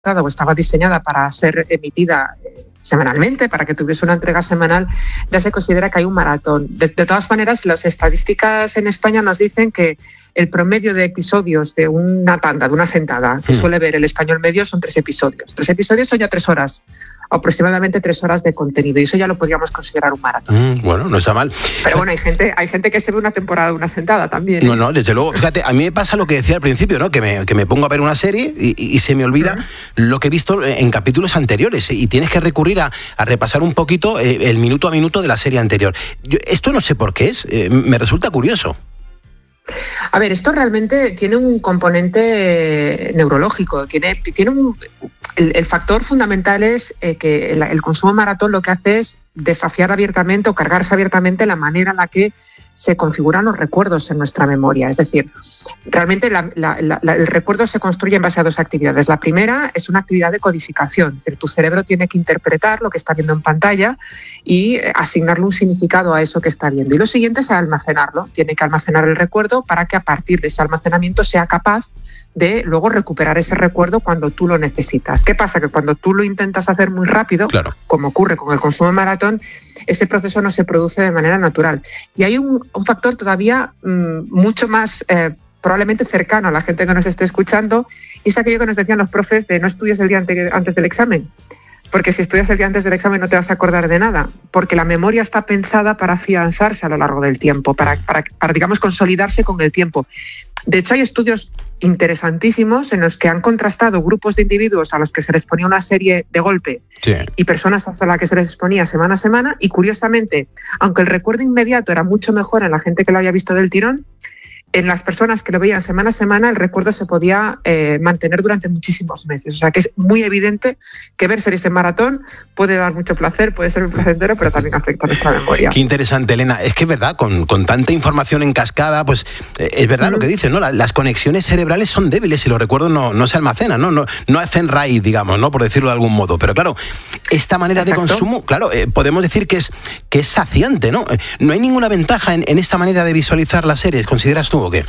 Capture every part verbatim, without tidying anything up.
o estaba diseñada para ser emitida eh, semanalmente, para que tuviese una entrega semanal, ya se considera que hay un maratón. De, de todas maneras, las estadísticas en España nos dicen que el promedio de episodios de una tanda, de una sentada, que mm. suele ver el español medio, son tres episodios. Tres episodios son ya tres horas, aproximadamente tres horas de contenido, y eso ya lo podríamos considerar un maratón. Mm, bueno, no está mal. Pero bueno, hay gente, hay gente que se ve una temporada de una sentada también. ¿eh? No, no, desde luego. Fíjate, a mí me pasa lo que decía al principio, ¿no? Que me, que me pongo a ver una serie y, y se me olvida mm. lo que he visto en capítulos anteriores, y tienes que recurrir a, a repasar un poquito eh, el minuto a minuto de la serie anterior. Yo, esto no sé por qué es, eh, me resulta curioso. A ver, esto realmente tiene un componente neurológico, tiene, tiene un, el, el factor fundamental es eh, que el, el consumo maratón lo que hace es desafiar abiertamente o cargarse abiertamente la manera en la que se configuran los recuerdos en nuestra memoria. Es decir, realmente la, la, la, el recuerdo se construye en base a dos actividades. La primera es una actividad de codificación, es decir, tu cerebro tiene que interpretar lo que está viendo en pantalla y asignarle un significado a eso que está viendo. Y lo siguiente es almacenarlo, tiene que almacenar el recuerdo para que a partir de ese almacenamiento sea capaz de luego recuperar ese recuerdo cuando tú lo necesitas. ¿Qué pasa? Que cuando tú lo intentas hacer muy rápido, claro, como ocurre con el consumo maratón, ese proceso no se produce de manera natural. Y hay un, un factor todavía mmm, mucho más eh, probablemente cercano a la gente que nos esté escuchando, y es aquello que nos decían los profes de no estudies el día anterior, antes del examen. Porque si estudias el día antes del examen no te vas a acordar de nada, porque la memoria está pensada para afianzarse a lo largo del tiempo, para, para, para digamos, consolidarse con el tiempo. De hecho, hay estudios interesantísimos en los que han contrastado grupos de individuos a los que se les ponía una serie de golpe sí. y personas a las que se les exponía semana a semana, y curiosamente, aunque el recuerdo inmediato era mucho mejor en la gente que lo había visto del tirón, en las personas que lo veían semana a semana el recuerdo se podía eh, mantener durante muchísimos meses. O sea que es muy evidente que ver series en maratón puede dar mucho placer, puede ser muy placentero, pero también afecta a nuestra memoria. Qué interesante, Elena. Es que es verdad, con, con tanta información en cascada, pues eh, es verdad mm. lo que dices, ¿no? La, las conexiones cerebrales son débiles y los recuerdos no, no se almacenan, ¿no? No, no hacen raíz, digamos, ¿no? Por decirlo de algún modo. Pero claro, esta manera Exacto. de consumo, claro, eh, podemos decir que es, que es saciante, ¿no? No hay ninguna ventaja en, en esta manera de visualizar las series, ¿consideras tú o qué?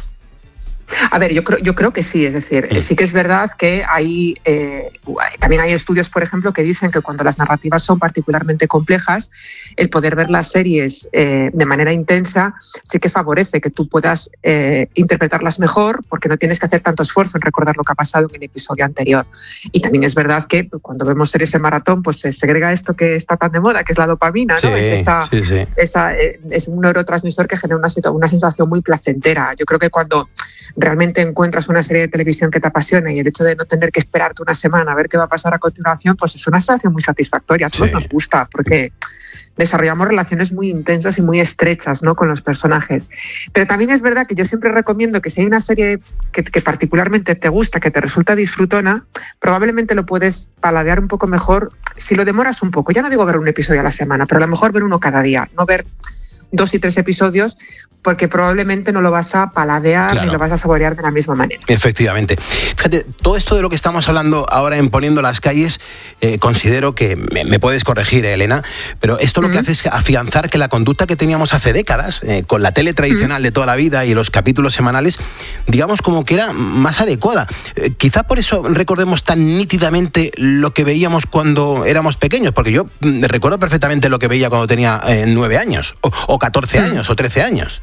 A ver, yo creo, yo creo que sí, es decir, sí, sí que es verdad que hay, eh, también hay estudios, por ejemplo, que dicen que cuando las narrativas son particularmente complejas, el poder ver las series eh, de manera intensa sí que favorece que tú puedas eh, interpretarlas mejor, porque no tienes que hacer tanto esfuerzo en recordar lo que ha pasado en el episodio anterior. Y también es verdad que cuando vemos series en maratón, pues se segrega esto que está tan de moda, que es la dopamina, ¿no? Sí, es, esa, sí, sí. Esa, eh, es un neurotransmisor que genera una, una sensación muy placentera. Yo creo que cuando realmente encuentras una serie de televisión que te apasiona y el hecho de no tener que esperarte una semana a ver qué va a pasar a continuación, pues es una sensación muy satisfactoria. A todos sí. nos gusta porque desarrollamos relaciones muy intensas y muy estrechas, ¿no? con los personajes. Pero también es verdad que yo siempre recomiendo que si hay una serie que, que particularmente te gusta, que te resulta disfrutona, probablemente lo puedes paladear un poco mejor si lo demoras un poco. Ya no digo ver un episodio a la semana, pero a lo mejor ver uno cada día, no ver dos y tres episodios, porque probablemente no lo vas a paladear claro. ni lo vas a saborear de la misma manera. Efectivamente. Fíjate, todo esto de lo que estamos hablando ahora en Poniendo las Calles, eh, considero que, me, me puedes corregir, eh, Elena, pero esto lo mm. que hace es afianzar que la conducta que teníamos hace décadas, eh, con la tele tradicional mm. de toda la vida y los capítulos semanales, digamos como que era más adecuada. Eh, quizá por eso recordemos tan nítidamente lo que veíamos cuando éramos pequeños, porque yo mm, recuerdo perfectamente lo que veía cuando tenía eh, nueve años, o, o catorce años, mm. o trece años.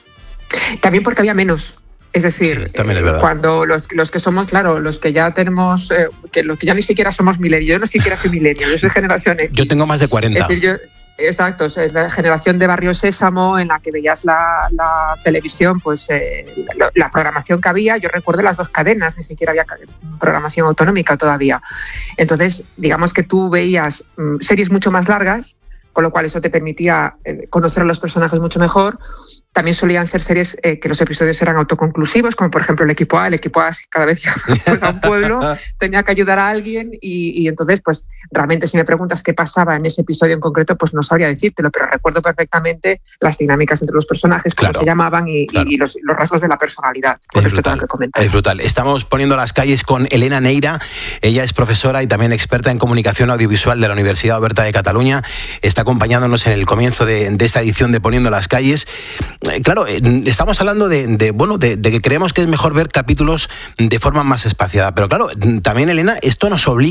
También porque había menos. Es decir, sí, también es verdad. Cuando los, los que somos, claro, los que ya tenemos, eh, que los que ya ni siquiera somos millennials, yo no siquiera soy millennial, yo soy generación X. Yo tengo más de cuarenta. Es decir, yo, exacto, es la generación de Barrio Sésamo en la que veías la, la televisión, pues eh, la, la programación que había, yo recuerdo las dos cadenas, ni siquiera había programación autonómica todavía. Entonces, digamos que tú veías mmm, series mucho más largas, con lo cual eso te permitía eh, conocer a los personajes mucho mejor. También solían ser series eh, que los episodios eran autoconclusivos, como por ejemplo el equipo A. El equipo A cada vez pues, a un pueblo tenía que ayudar a alguien y, y entonces pues realmente si me preguntas qué pasaba en ese episodio en concreto, pues no sabría decírtelo, pero recuerdo perfectamente las dinámicas entre los personajes, cómo claro, se llamaban y, claro. y los, los rasgos de la personalidad con es respecto brutal, a lo que comentabas. Es brutal. Estamos Poniendo las Calles con Elena Neira. Ella es profesora y también experta en comunicación audiovisual de la Universidad Oberta de Cataluña. Está está acompañándonos en el comienzo de, de esta edición de Poniendo las Calles. Eh, claro, eh, estamos hablando de, de bueno, de, de que creemos que es mejor ver capítulos de forma más espaciada. Pero claro, también, Elena, esto nos obliga